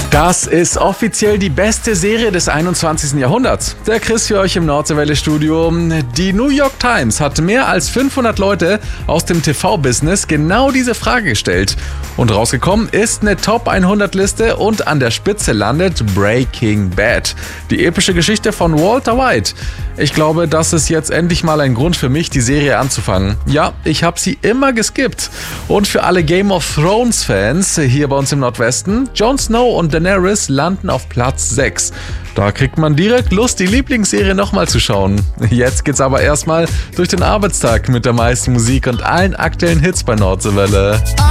Das ist offiziell die beste Serie des 21. Jahrhunderts. Der Chris für euch im Nordseewelle-Studio. Die New York Times hat mehr als 500 Leute aus dem TV-Business genau diese Frage gestellt. Und rausgekommen ist eine Top-100-Liste und an der Spitze landet Breaking Bad. Die epische Geschichte von Walter White. Ich glaube, das ist jetzt endlich mal ein Grund für mich, die Serie anzufangen. Ja, ich habe sie immer geskippt. Und für alle Game of Thrones-Fans hier bei uns im Nordwesten, Jon Snow und Daenerys landen auf Platz 6. Da kriegt man direkt Lust, die Lieblingsserie nochmal zu schauen. Jetzt geht's aber erstmal durch den Arbeitstag mit der meisten Musik und allen aktuellen Hits bei Nordseewelle.